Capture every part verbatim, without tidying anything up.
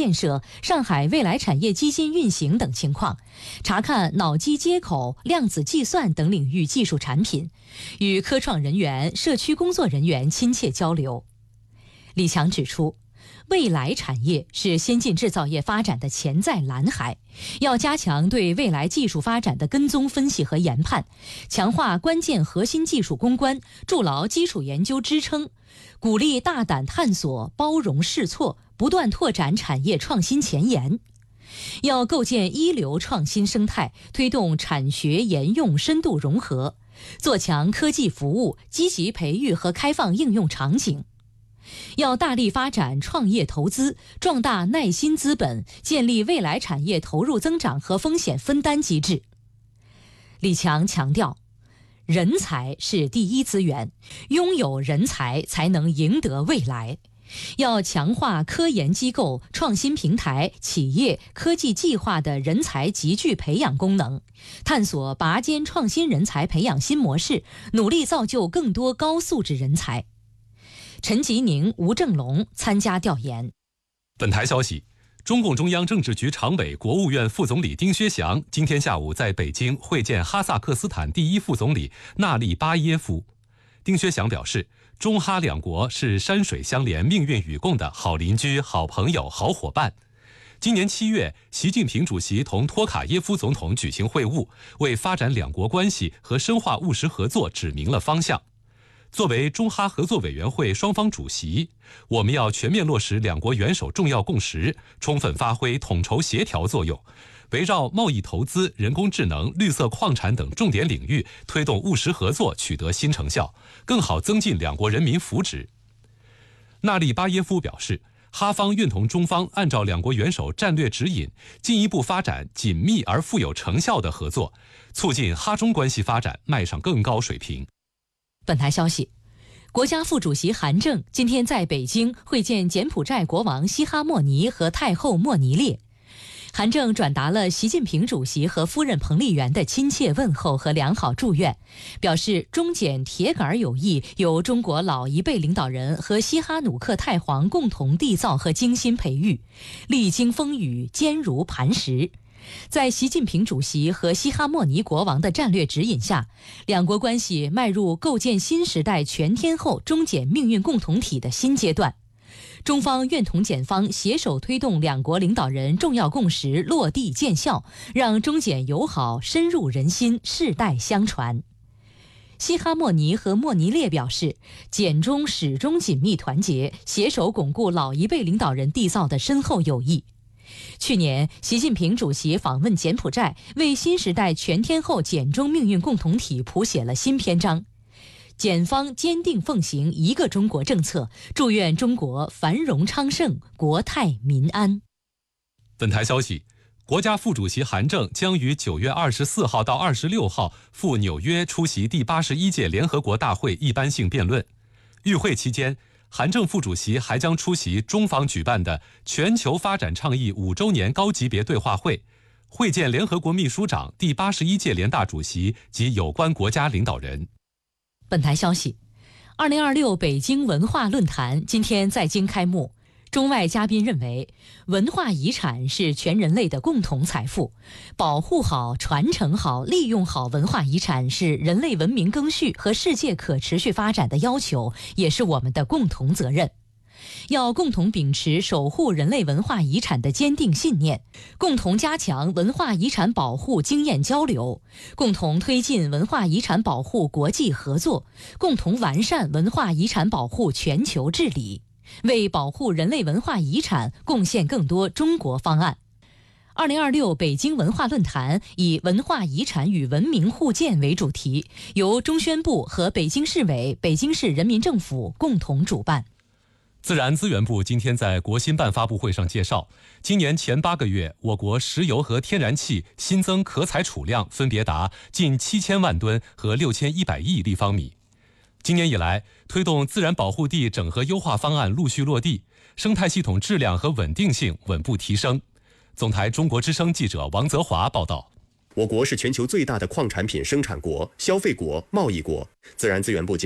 建设、上海未来产业基金运行等情况，查看脑机接口、量子计算等领域技术产品，与科创人员、社区工作人员亲切交流。李强指出，未来产业是先进制造业发展的潜在蓝海，要加强对未来技术发展的跟踪分析和研判，强化关键核心技术攻关，筑牢基础研究支撑，鼓励大胆探索、包容试错，不断拓展产业创新前沿。要构建一流创新生态，推动产学研用深度融合，做强科技服务，积极培育和开放应用场景。要大力发展创业投资，壮大耐心资本，建立未来产业投入增长和风险分担机制。李强强调，人才是第一资源，拥有人才才能赢得未来。要强化科研机构、创新平台、企业、科技计划的人才集聚培养功能，探索拔尖创新人才培养新模式，努力造就更多高素质人才。陈吉宁、吴正龙参加调研。 本台消息，中共中央政治局常委、国务院副总理丁薛祥今天下午在北京会见哈萨克斯坦第一副总理纳利巴耶夫。丁薛祥表示，中哈两国是山水相连、命运与共的好邻居、好朋友、好伙伴。今年七月，习近平主席同托卡耶夫总统举行会晤，为发展两国关系和深化务实合作指明了方向。作为中哈合作委员会双方主席，我们要全面落实两国元首重要共识，充分发挥统筹协调作用，围绕贸易投资、人工智能、绿色矿产等重点领域，推动务实合作取得新成效，更好增进两国人民福祉。纳利巴耶夫表示，哈方愿同中方按照两国元首战略指引，进一步发展紧密而富有成效的合作，促进哈中关系发展迈上更高水平。 本台消息，国家副主席韩正今天在北京会见柬埔寨国王西哈莫尼和太后莫尼列。韩正转达了习近平主席和夫人彭丽媛的亲切问候和良好祝愿，表示中柬铁杆友谊由中国老一辈领导人和西哈努克太皇共同缔造和精心培育，历经风雨，坚如磐石。在习近平主席和西哈莫尼国王的战略指引下，两国关系迈入构建新时代全天候中柬命运共同体的新阶段。中方愿同柬方携手推动两国领导人重要共识落地见效，让中柬友好深入人心，世代相传。西哈莫尼和莫尼列表示，柬中始终紧密团结，携手巩固老一辈领导人缔造的深厚友谊。去年，习近平主席访问柬埔寨，为新时代全天候柬中命运共同体谱写了新篇章。柬方坚定奉行一个中国政策，祝愿中国繁荣昌盛，国泰民安。 本台消息，国家副主席韩正将于九月二十四号到二十六号赴纽约出席第八十一届联合国大会一般性辩论。与会期间，韩正副主席还将出席中方举办的全球发展倡议五周年高级别对话会，会见联合国秘书长、第八十一届联大主席及有关国家领导人。 本台消息，二零二六北京文化论坛今天在京开幕。中外嘉宾认为，文化遗产是全人类的共同财富，保护好、传承好、利用好文化遗产是人类文明更续和世界可持续发展的要求，也是我们的共同责任。要共同秉持守护人类文化遗产的坚定信念，共同加强文化遗产保护经验交流，共同推进文化遗产保护国际合作，共同完善文化遗产保护全球治理，为保护人类文化遗产贡献更多中国方案。二零二六北京文化论坛以文化遗产与文明互鉴为主题，由中宣部和北京市委、北京市人民政府共同主办。 自然资源部今天在国新办发布会上介绍，今年前八个月，我国石油和天然气新增可采储量分别达近七千万吨和六千一百亿立方米。今年以来，推动自然保护地整合优化方案陆续落地，生态系统质量和稳定性稳步提升。总台中国之声记者王泽华报道。 我国是全球最大的矿产品生产国、消费国、贸易国。自然资源部介绍，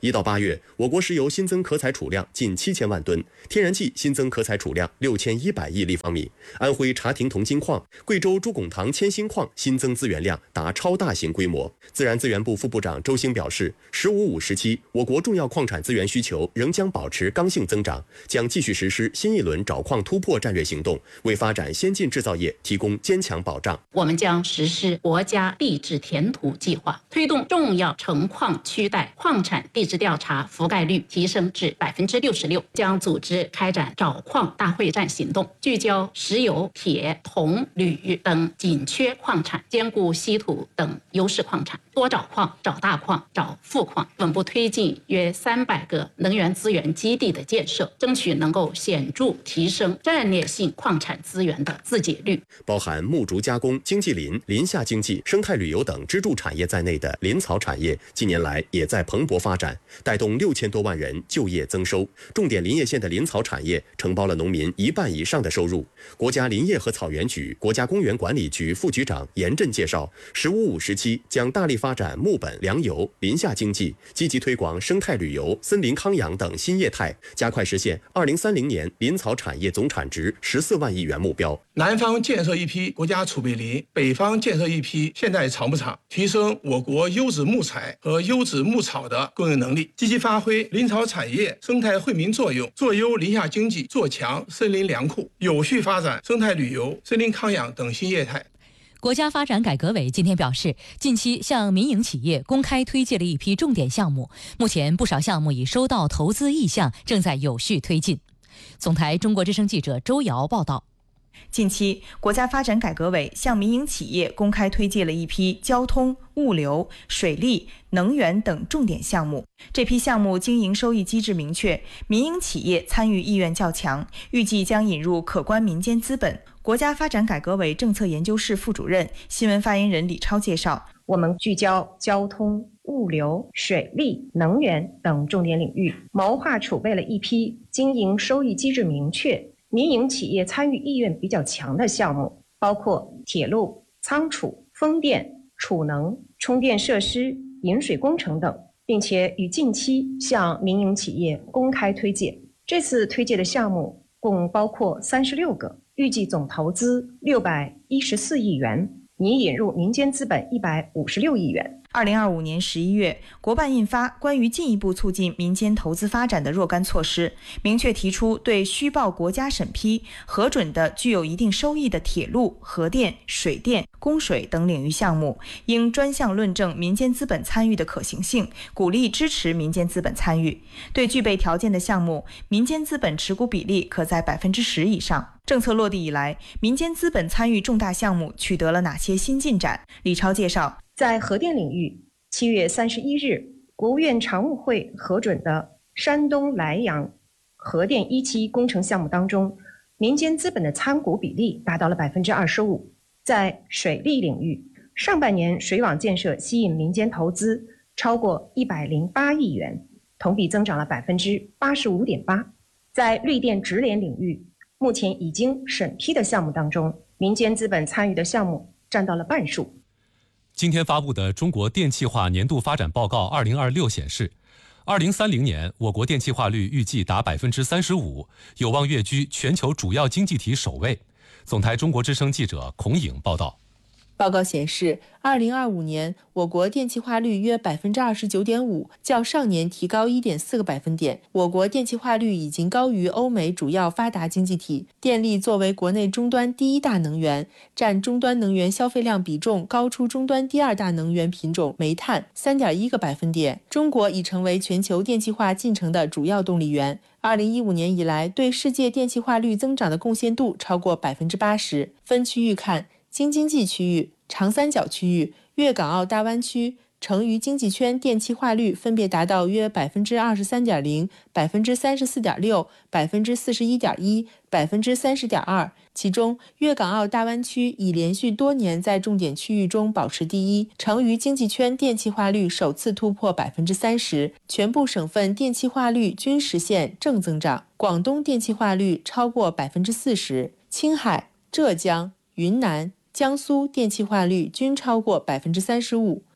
一到八月，我国石油新增可采储量近七千万吨，天然气新增可采储量六千一百亿立方米。安徽茶亭铜金矿、贵州朱拱塘铅锌矿新增资源量达超大型规模。自然资源部副部长周兴表示，“十五五”时期，我国重要矿产资源需求仍将保持刚性增长，将继续实施新一轮找矿突破战略行动，为发展先进制造业提供坚强保障。 我们将实施国家地质填土计划，推动重要成矿区带矿产地质调查覆盖率提升至百分之六十六，将组织开展找矿大会战行动，聚焦石油、铁、铜、铝等紧缺矿产，兼顾稀土等优势矿产，多找矿、找大矿、找富矿，稳步推进约三百个能源资源基地的建设，争取能够显著提升战略性矿产资源的自给率。 包含木竹加工、经济林、林下经济、生态旅游等支柱产业在内的林草产业，近年来也在蓬勃发展，带动六千多万人就业增收。重点林业县的林草产业承包了农民一半以上的收入。国家林业和草原局、国家公园管理局副局长严震介绍，“十五五”时期将大力发展木本、粮油、林下经济，积极推广生态旅游、森林康养等新业态，加快实现二零三零年林草产业总产值十四万亿元目标。 南方建设一批国家储备林，北方建设一批现代草木场，提升我国优质木材和优质牧草的供应能力，积极发挥林草产业生态惠民作用，做优林下经济，做强森林粮库，有序发展生态旅游、森林康养等新业态。 国家发展改革委今天表示，近期向民营企业公开推介了一批重点项目，目前不少项目已收到投资意向，正在有序推进。总台中国之声记者周瑶报道。 近期，国家发展改革委向民营企业公开推介了一批交通、物流、水利、能源等重点项目。这批项目经营收益机制明确，民营企业参与意愿较强，预计将引入可观民间资本。国家发展改革委政策研究室副主任、新闻发言人李超介绍， 我们聚焦交通、物流、水利、能源等重点领域，谋划储备了一批经营收益机制明确、民营企业参与意愿比较强的项目，包括铁路、仓储、风电、储能、充电设施、引水工程等，并且于近期向民营企业公开推介。这次推介的项目共包括三十六个，预计总投资六百一十四亿元，拟引入民间资本一百五十六亿元。 二零二五年十一月，国办印发关于进一步促进民间投资发展的若干措施，明确提出对需报国家审批核准的具有一定收益的铁路、核电、水电、供水等领域项目，应专项论证民间资本参与的可行性，鼓励支持民间资本参与。对具备条件的项目，民间资本持股比例可在百分之十以上。政策落地以来，民间资本参与重大项目取得了哪些新进展？李超介绍， 在核电领域，七月三十一日，国务院常务会核准的山东莱阳核电一期工程项目当中，民间资本的参股比例达到了百分之二十五。在水利领域，上半年水网建设吸引民间投资超过一百零八亿元，同比增长了百分之八十五点八。在绿电直联领域，目前已经审批的项目当中，民间资本参与的项目占到了半数。 今天发布的《中国电气化年度发展报告二零二六》显示，二零三零年我国电气化率预计达百分之三十五，有望跃居全球主要经济体首位。总台中国之声记者孔颖报道。 报告显示，二零二五年我国电气化率约百分之二十九点五，较上年提高一点四个百分点。我国电气化率已经高于欧美主要发达经济体。电力作为国内终端第一大能源，占终端能源消费量比重高出终端第二大能源品种煤炭三点一个百分点。中国已成为全球电气化进程的主要动力源。二零一五年以来，对世界电气化率增长的贡献度超过百分之八十。分区域看，京津冀区域、长三角区域、粤港澳大湾区、成渝经济圈电气化率分别达到约百分之二十三点零、百分之三十四点六、百分之四十一点一、百分之三十点二。其中，粤港澳大湾区已连续多年在重点区域中保持第一，成渝经济圈电气化率首次突破百分之三十，全部省份电气化率均实现正增长。广东电气化率超过百分之四十，青海、浙江、云南、江苏电气化率均超过百分之三十五。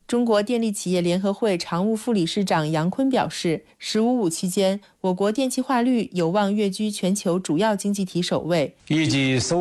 中国电力企业联合会常务副理事长杨坤表示，十五五期间，我国电气化率有望跃居全球主要经济体首位， 预计收